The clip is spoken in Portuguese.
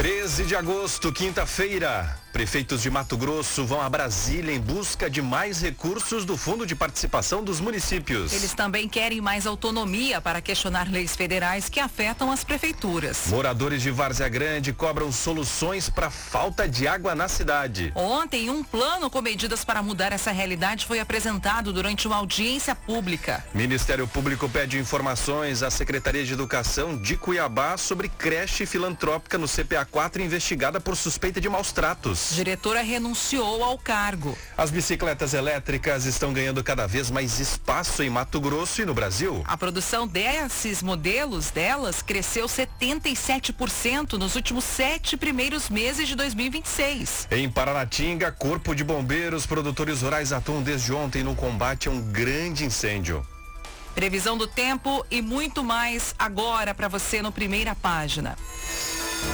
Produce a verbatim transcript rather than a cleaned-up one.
treze de agosto, quinta-feira. Prefeitos de Mato Grosso vão a Brasília em busca de mais recursos do Fundo de Participação dos Municípios. Eles também querem mais autonomia para questionar leis federais que afetam as prefeituras. Moradores de Várzea Grande cobram soluções para falta de água na cidade. Ontem, um plano com medidas para mudar essa realidade foi apresentado durante uma audiência pública. Ministério Público pede informações à Secretaria de Educação de Cuiabá sobre creche filantrópica no C P A quatro investigada por suspeita de maus tratos. Diretora renunciou ao cargo. As bicicletas elétricas estão ganhando cada vez mais espaço em Mato Grosso e no Brasil. A produção desses modelos delas cresceu setenta e sete por cento nos últimos sete primeiros meses de dois mil e vinte e seis. Em Paranatinga, Corpo de Bombeiros, produtores rurais atuam desde ontem no combate a um grande incêndio. Previsão do tempo e muito mais agora para você no Primeira Página.